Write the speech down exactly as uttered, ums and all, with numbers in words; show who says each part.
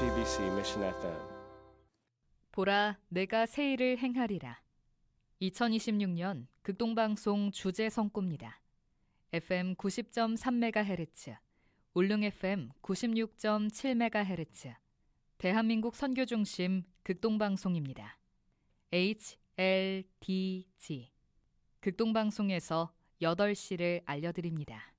Speaker 1: 제이티비씨 Mission 에프엠.
Speaker 2: 보라, 내가 새 일을 행하리라. 이천이십육 년 극동방송 주제 선고입니다. 에프엠 구십 점 삼 메가헤르츠, 울릉 에프엠 구십육 점 칠 메가헤르츠, 대한민국 선교중심 극동방송입니다. 에이치 엘 디 지, 극동방송에서 여덟 시를 알려드립니다.